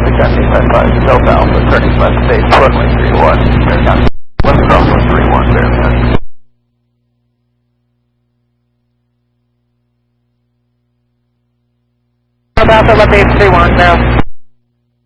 traffic on 855 South Alpha, turning left stage, runway 31, Bear County. Left crossway 31, Bear County. South Alpha, left 831, now.